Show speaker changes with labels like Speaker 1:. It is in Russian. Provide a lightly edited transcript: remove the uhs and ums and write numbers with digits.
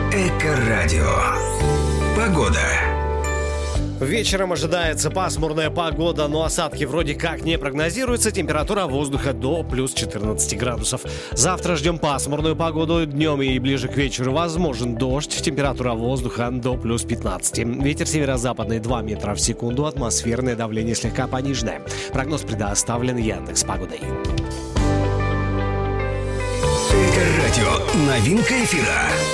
Speaker 1: Эко-радио. Погода.
Speaker 2: Вечером ожидается пасмурная погода, но осадки вроде как не прогнозируются. Температура воздуха до плюс 14 градусов. Завтра ждем пасмурную погоду. Днем и ближе к вечеру возможен дождь. Температура воздуха до плюс 15. Ветер северо-западный 2 метра в секунду. Атмосферное давление слегка пониженное. Прогноз предоставлен Яндекс.Погодой.
Speaker 1: Эко-радио. Новинка эфира.